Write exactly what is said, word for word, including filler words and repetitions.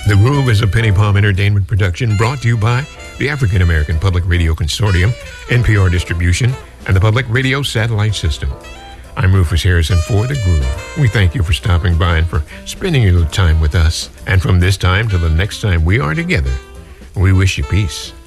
The Groove is a Penny Palm Entertainment production brought to you by the African American Public Radio Consortium, N P R Distribution, and the Public Radio Satellite System. I'm Rufus Harrison for The Groove. We thank you for stopping by and for spending your time with us. And from this time till the next time we are together, we wish you peace.